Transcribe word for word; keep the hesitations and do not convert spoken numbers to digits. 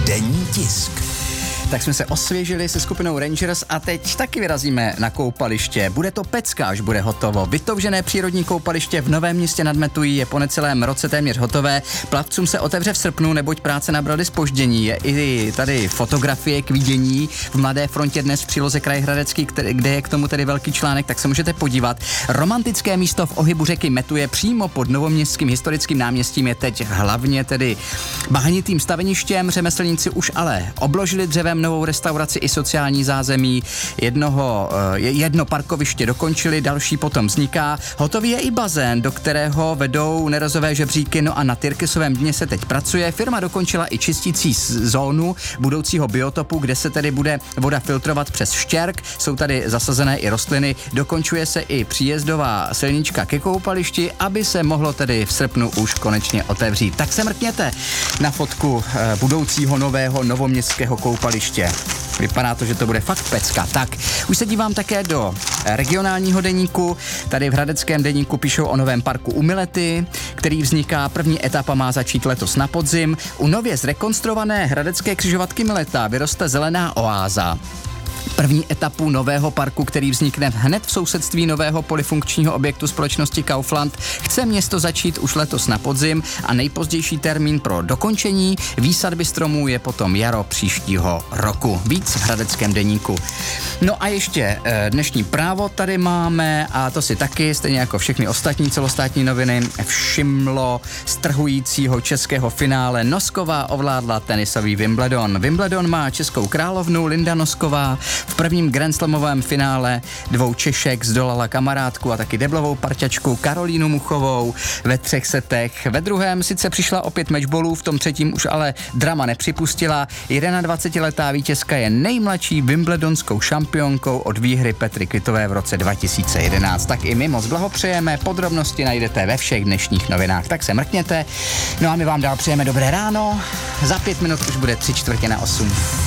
Denní tisk. Tak jsme se osvěžili se skupinou Rangers a teď taky vyrazíme na koupaliště. Bude to pecka, až bude hotovo. Vytoužené přírodní koupaliště v Novém Městě nad Metují je po necelém roce téměř hotové. Plavcům se otevře v srpnu, neboť práce nabraly zpoždění. Je i tady fotografie k vidění v Mladé frontě dnes v příloze Krajhradecký, kde je k tomu tedy velký článek, tak se můžete podívat. Romantické místo v ohybu řeky Metuje přímo pod Novoměstským historickým náměstím je teď hlavně tedy bahnitým staveništěm. Řemeslníci už ale obložili dřevem novou restauraci i sociální zázemí. Jednoho, jedno parkoviště dokončili, další potom vzniká. Hotový je i bazén, do kterého vedou nerezové žebříky, no a na Tyrkysovém dně se teď pracuje. Firma dokončila i čistící zónu budoucího biotopu, kde se tedy bude voda filtrovat přes štěrk. Jsou tady zasazené i rostliny. Dokončuje se i příjezdová silnička ke koupališti, aby se mohlo tedy v srpnu už konečně otevřít. Tak se mrkněte na fotku budoucího nového novoměstského koupaliště. Vypadá to, že to bude fakt pecka. Tak, už se dívám také do regionálního deníku. Tady v hradeckém deníku píšou o novém parku u Milety, který vzniká. První etapa má začít letos na podzim. U nově zrekonstruované hradecké křižovatky Mileta vyroste zelená oáza. První etapu nového parku, který vznikne hned v sousedství nového polifunkčního objektu společnosti Kaufland, chce město začít už letos na podzim a nejpozdější termín pro dokončení výsadby stromů je potom jaro příštího roku. Víc v hradeckém deníku. No a ještě dnešní Právo tady máme a to si taky, stejně jako všechny ostatní celostátní noviny, všimlo strhujícího českého finále. Nosková ovládla tenisový Wimbledon. Wimbledon má českou královnu Linda Nosková. V prvním grandslamovém finále dvou Češek zdolala kamarádku a taky deblovou parťačku Karolínu Muchovou ve třech setech. Ve druhém sice přišla opět mečbolů, v tom třetím už ale drama nepřipustila. dvacetiletá vítězka je nejmladší wimbledonskou šampionkou od výhry Petry Kvitové v roce dva tisíce jedenáct. Tak i my moc blahopřejeme, podrobnosti najdete ve všech dnešních novinách, tak se mrkněte. No a my vám dál přejeme dobré ráno, za pět minut už bude tři čtvrtě na osm.